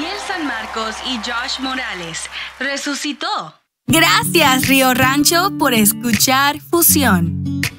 Daniel San Marcos y Josh Morales. Resucitó. Gracias, Río Rancho, por escuchar Fusión.